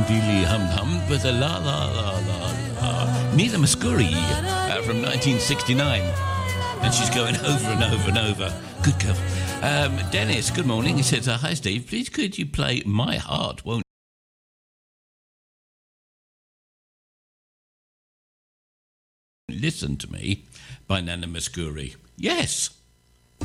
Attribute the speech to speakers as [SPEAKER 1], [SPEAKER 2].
[SPEAKER 1] dilly hum hum with a la la la la la. Neela Muscuri from 1969. And she's going over and over and over. Good girl. Dennis, good morning. He says, hi, Steve. Please could you play My Heart Won't Listen to Me by Nana Muscuri? Yes.